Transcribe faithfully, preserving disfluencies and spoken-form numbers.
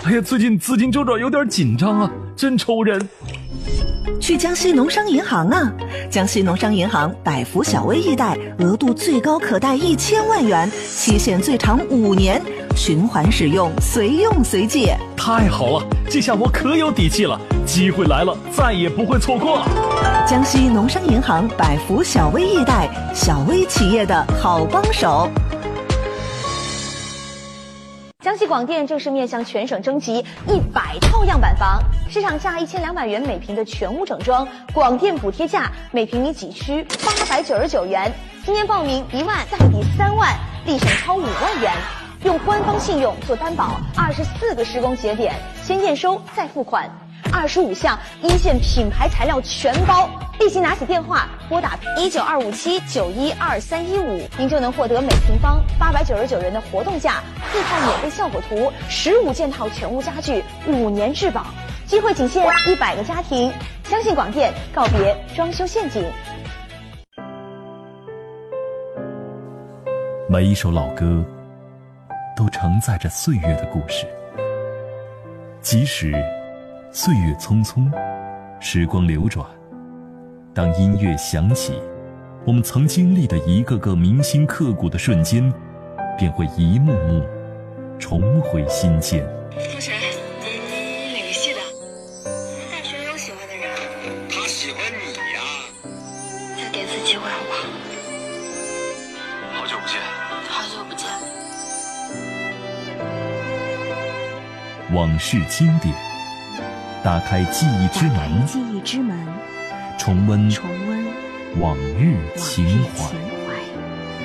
哎呀，最近资金周转有点紧张啊，真愁人。 去江西农商银行啊！江西农商银行百福小微易贷，额度最高可贷一千万元，期限最长五年，循环使用，随用随借。 太好了，这下我可有底气了，机会来了，再也不会错过了。 江西农商银行百福小微易贷，小微企业的好帮手。 江西广电正式面向全省征集一百套样板房，市场价一千两百元每平的全屋整装，广电补贴价每平米几区八百九十九元。今年报名一万再抵三万，立省超五万元。用官方信用做担保，二十四个施工节点，先验收再付款，二十五项一线品牌材料全包。立即拿起电话拨打一九二五七九一二三一五，您就能获得每平方八百九十九元的活动价，四套免费效果图，十五件套全屋家具，五年质保。机会仅限一百个家庭，相信广电，告别装修陷阱。 每一首老歌都承载着岁月的故事，即使岁月匆匆，时光流转，当音乐响起，我们曾经历的一个个铭心刻骨的瞬间，便会一幕幕重回心间。 同学，你哪个系的？大学有喜欢的人？ 他喜欢你呀。 再给次机会好不好？ 好久不见。 好久不见。 往事经典，打开记忆之门， 记忆之门， 重温重温往日情怀。